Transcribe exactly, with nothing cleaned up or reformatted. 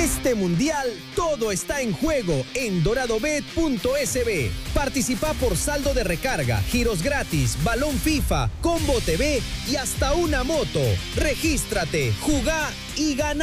Este mundial, todo está en juego en doradobet punto es be. Participa por saldo de recarga, giros gratis, balón FIFA, combo T V y hasta una moto. Regístrate, jugá y gana.